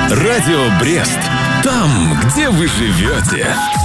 Радио Брест. Там, где вы живете.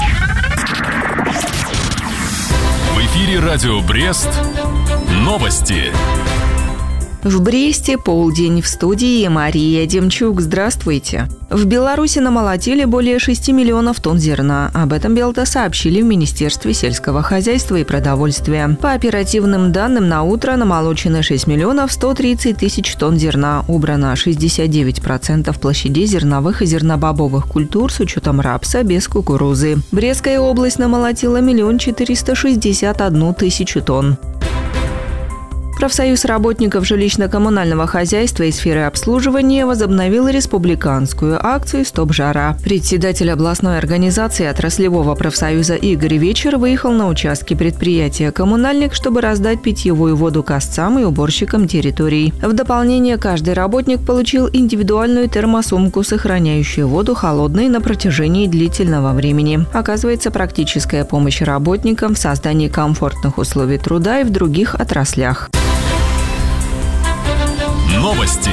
В эфире Радио Брест. Новости. В Бресте полдень. В студии Мария Демчук. Здравствуйте. В Беларуси намолотили более 6 миллионов тонн зерна. Об этом Белта сообщили в Министерстве сельского хозяйства и продовольствия. По оперативным данным, на утро намолочено 6 миллионов 130 тысяч тонн зерна. Убрано 69% площадей зерновых и зернобобовых культур с учетом рапса без кукурузы. Брестская область намолотила 1 461 тысячу тонн. Профсоюз работников жилищно-коммунального хозяйства и сферы обслуживания возобновил республиканскую акцию «Стоп жара». Председатель областной организации отраслевого профсоюза Игорь Вечер выехал на участки предприятия «Коммунальник», чтобы раздать питьевую воду косцам и уборщикам территорий. В дополнение каждый работник получил индивидуальную термосумку, сохраняющую воду холодной на протяжении длительного времени. Оказывается практическая помощь работникам в создании комфортных условий труда и в других отраслях. Новости.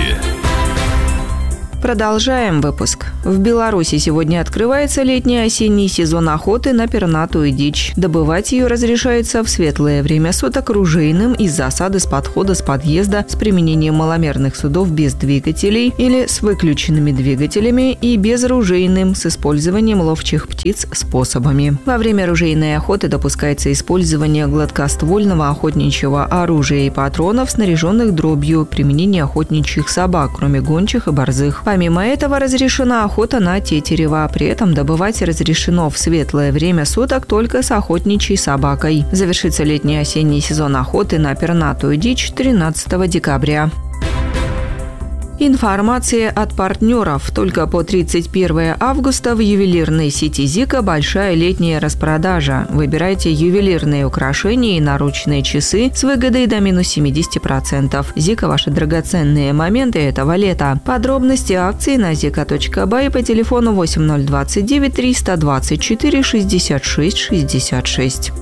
Продолжаем выпуск. В Беларуси сегодня открывается летний-осенний сезон охоты на пернатую дичь. Добывать ее разрешается в светлое время суток ружейным из засады, с подхода, с подъезда, с применением маломерных судов без двигателей или с выключенными двигателями и безружейным с использованием ловчих птиц способами. Во время ружейной охоты допускается использование гладкоствольного охотничьего оружия и патронов, снаряженных дробью, применение охотничьих собак, кроме гончих и борзых. Помимо этого разрешена охота на тетерева. При этом добывать разрешено в светлое время суток только с охотничьей собакой. Завершится летний-осенний сезон охоты на пернатую дичь 13 декабря. Информация от партнеров. Только по 31 августа в ювелирной сети «Зика» большая летняя распродажа. Выбирайте ювелирные украшения и наручные часы с выгодой до минус 70%. «Зика» – ваши драгоценные моменты этого лета. Подробности акции на zika.by по телефону 8029 324 66 66.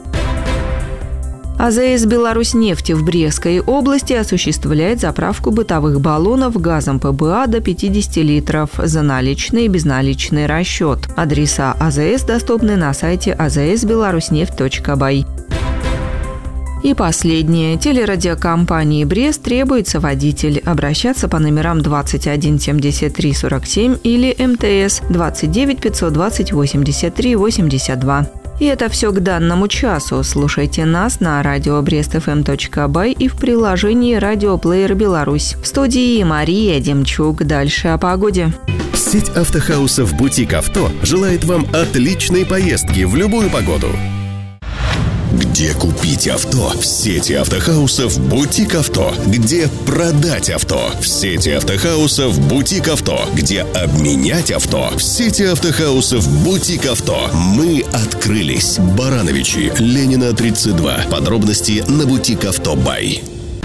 АЗС «Беларусьнефть» в Брестской области осуществляет заправку бытовых баллонов газом ПБА до 50 литров за наличный и безналичный расчет. Адреса АЗС доступны на сайте azsbelaruснефть.by. И последнее. Телерадиокомпании «Брест» требуется водитель. Обращаться по номерам 21 73 47 или МТС 29 520 83 82. И это все к данному часу. Слушайте нас на радио brestfm.by и в приложении «Радиоплеер Беларусь». В студии Мария Демчук. Дальше о погоде. Сеть автохаусов «Бутик Авто» желает вам отличной поездки в любую погоду. Где купить авто? В сети автохаусов «Бутик Авто». Где продать авто? В сети автохаусов «Бутик Авто». Где обменять авто? В сети автохаусов «Бутик Авто». Мы открылись. Барановичи, Ленина, 32. Подробности на «Бутик Авто Бай».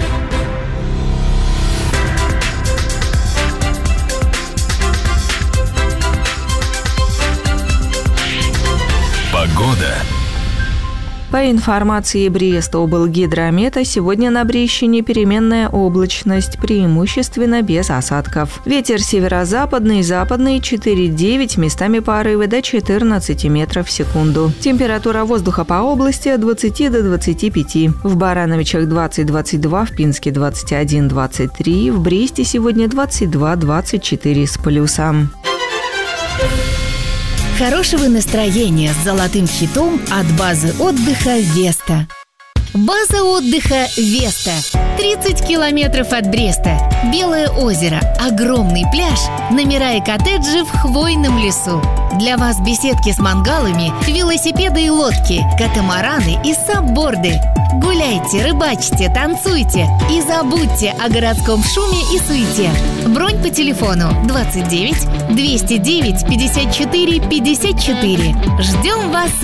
Погода. По информации Брестоблгидромета, сегодня на Брестщине переменная облачность, преимущественно без осадков. Ветер северо-западный, западный 4,9, местами порывы до 14 метров в секунду. Температура воздуха по области от 20 до 25. В Барановичах 20-22, в Пинске 21-23, в Бресте сегодня 22-24 с плюсом. Хорошего настроения с золотым хитом от базы отдыха «Веста». База отдыха «Веста». 30 километров от Бреста. Белое озеро, огромный пляж, номера и коттеджи в хвойном лесу. Для вас беседки с мангалами, велосипеды и лодки, катамараны и сабборды. Гуляйте, рыбачьте, танцуйте и забудьте о городском шуме и суете. Бронь по телефону 29 209 54 54. Ждем вас